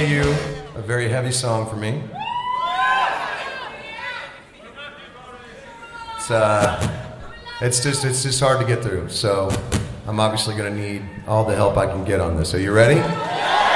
play you a very heavy song for me. It's just hard to get through, so I'm obviously going to need all the help I can get on this. Are you ready?